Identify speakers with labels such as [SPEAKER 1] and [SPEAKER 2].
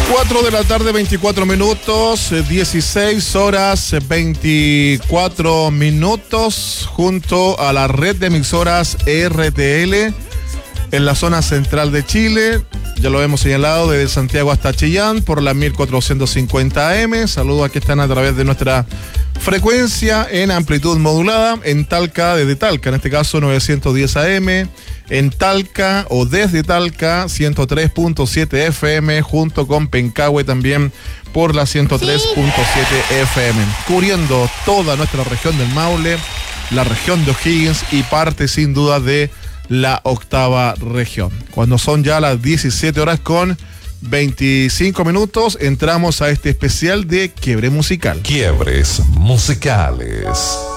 [SPEAKER 1] 4 de la tarde, 24 minutos, 16 horas, 24 minutos, junto a la red de emisoras RTL en la zona central de Chile. Ya lo hemos señalado, desde Santiago hasta Chillán por la 1450 AM. Saludos a que están a través de nuestra frecuencia en amplitud modulada en Talca, desde Talca, en este caso 910 AM. En Talca o desde Talca 103.7 FM, junto con Pencahue también por la 103.7 FM, cubriendo toda nuestra región del Maule, la región de O'Higgins y parte sin duda de la octava región. Cuando son ya las 17 horas con 25 minutos, entramos a este especial de Quiebre Musical.
[SPEAKER 2] Quiebres musicales.